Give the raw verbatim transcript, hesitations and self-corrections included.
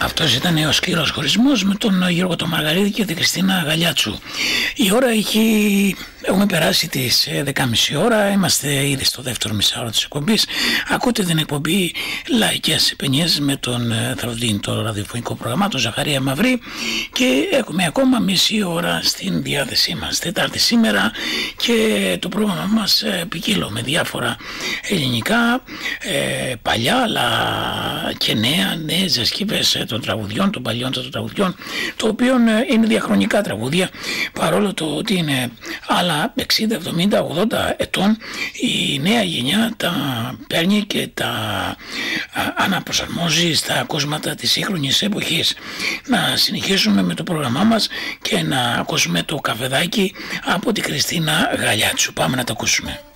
Αυτός ήταν ο σκληρός χωρισμός με τον Γιώργο τον Μαργαρίδη και την Κριστίνα Γαλιάτσου. Η ώρα έχει... Έχουμε περάσει τις δέκα και μισή ώρα, είμαστε ήδη στο δεύτερο μισάωρο της εκπομπής. Ακούτε την εκπομπή Λαϊκές Παινιές με τον Θραυτίν, το ραδιοφωνικό πρόγραμμα, τον Ζαχαρία Μαυρή, και έχουμε ακόμα μισή ώρα στην διάθεσή μας. Τετάρτη σήμερα και το πρόγραμμα μας ποικίλο με διάφορα ελληνικά, ε, παλιά αλλά και νέα, νέες διασκευές των τραγουδιών, των παλιών των τραγουδιών, το οποίο είναι διαχρονικά τραγούδια, παρόλο το ότι είναι άλλα εξήντα, εβδομήντα, ογδόντα ετών. Η νέα γενιά τα παίρνει και τα αναπροσαρμόζει στα κόσματα της σύγχρονης εποχής. Να συνεχίσουμε με το πρόγραμμά μας και να ακούσουμε το καφεδάκι από την Κριστίνα Γαλιάτσου. Πάμε να το ακούσουμε.